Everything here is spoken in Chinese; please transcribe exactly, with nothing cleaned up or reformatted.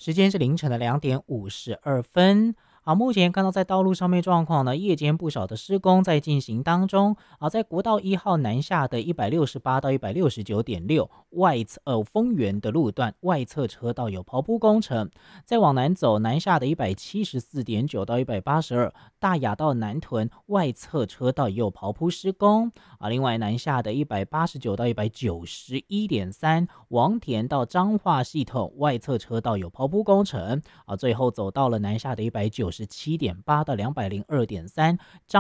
时间是凌晨的两点五十二分。好，目前看到在道路上面状况呢，夜间不少的施工在进行当中。啊，在国道一号南下的一百六十八到一百六十九点六外侧呃丰原的路段外侧车道有刨铺工程，再往南走南下的一百七十四点九到一百八十二大雅到南屯外侧车道也有刨铺施工。啊，另外南下的一百八十九到一百九十一点三王田到彰化系统外侧车道有刨铺工程。啊，最后走到了南下的一百九十七点八到两百零二点三彰